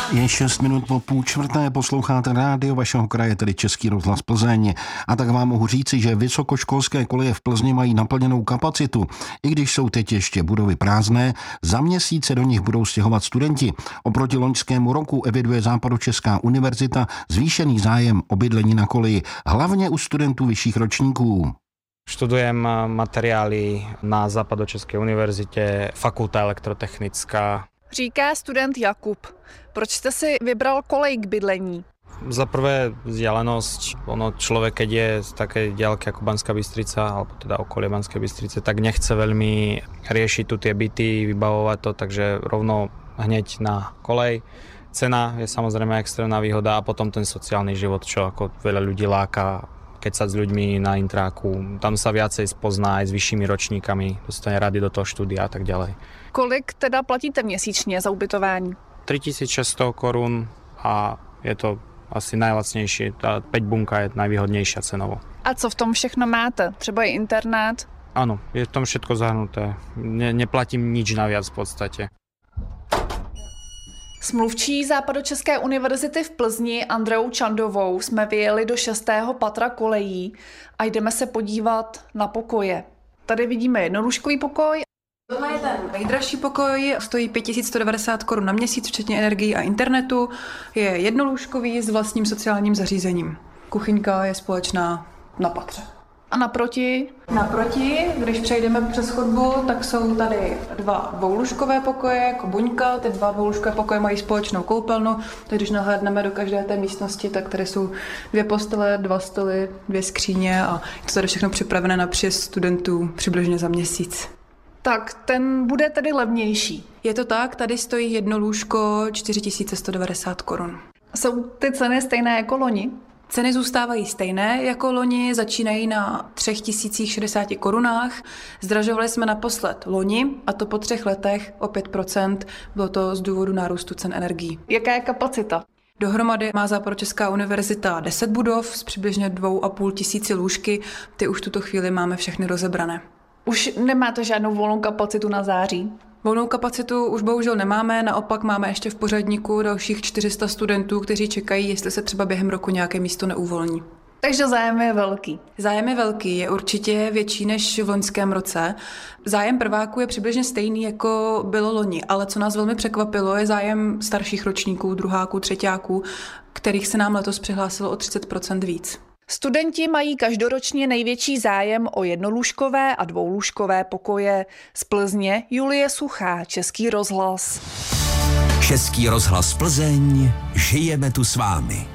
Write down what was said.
Je 6 minut po 3:30, posloucháte rádio vašeho kraje, tedy Český rozhlas Plzeň. A tak vám mohu říci, že vysokoškolské koleje v Plzni mají naplněnou kapacitu. I když jsou teď ještě budovy prázdné, za měsíc se do nich budou stěhovat studenti. Oproti loňskému roku eviduje Západočeská univerzita zvýšený zájem o bydlení na koleji, hlavně u studentů vyšších ročníků. Študujem materiály na Západočeské univerzitě, fakulta elektrotechnická. Říká student Jakub. Proč jste si vybral kolej k bydlení? Za prvé vzdialenosť, človek, keď je z takej diaľky ako Banská Bystrica, alebo teda okolie Banskej Bystrice, tak nechce veľmi riešiť tu tie byty, vybavovať to, takže rovno hneď na kolej. Cena je samozrejme extrémna výhoda a potom ten sociálny život, čo ako veľa ľudí láka, keď sa s ľuďmi na intráku, tam sa viacej spozná aj s vyššími ročníkami, dostane rady do toho štúdia a tak ďalej. Kolik teda platíte měsíčně za ubytování? 3600 korun a je to asi najlacnejšie. Tá 5 bunka je najvýhodnejšia cenovo. A co v tom všechno máte? Třeba je internet? Áno, je v tom všetko zahrnuté. Neplatím nič naviac v podstate. S mluvčí Západočeské univerzity v Plzni Andreou Čandovou jsme vyjeli do 6. patra kolejí a jdeme se podívat na pokoje. Tady vidíme jednolůžkový pokoj. Tohle je ten nejdražší pokoj, stojí 5190 korun na měsíc, včetně energií a internetu. Je jednolůžkový s vlastním sociálním zařízením. Kuchyňka je společná na patře. A naproti? Naproti, když přejdeme přes chodbu, tak jsou tady 2 dvoulůžkové pokoje, jako buňka. Ty 2 dvoulůžkové pokoje mají společnou koupelnu. Tak když nahlédneme do každé té místnosti, tak tady jsou 2 postele, 2 stoly, 2 skříně a je to tady všechno připravené na příjezd studentů přibližně za měsíc. Tak ten bude tedy levnější. Je to tak, tady stojí jedno lůžko 4190 korun. Jsou ty ceny stejné jako loni? Ceny zůstávají stejné jako loni, začínají na 3060 korunách. Zdražovali jsme naposled loni, a to po 3 letech o 5%. Bylo to z důvodu nárůstu cen energií. Jaká je kapacita? Dohromady má Západočeská univerzita 10 budov s přibližně 2500 lůžky. Ty už v tuto chvíli máme všechny rozebrané. Už nemáte žádnou volnou kapacitu na září? Volnou kapacitu už bohužel nemáme, naopak máme ještě v pořadníku dalších 400 studentů, kteří čekají, jestli se třeba během roku nějaké místo neuvolní. Takže zájem je velký. Zájem je velký, je určitě větší než v loňském roce. Zájem prváků je přibližně stejný, jako bylo loni, ale co nás velmi překvapilo, je zájem starších ročníků, druháků, třeťáků, kterých se nám letos přihlásilo o 30% víc. Studenti mají každoročně největší zájem o jednolůžkové a dvoulůžkové pokoje. Z Plzně Julie Suchá, Český rozhlas. Český rozhlas Plzeň, žijeme tu s vámi.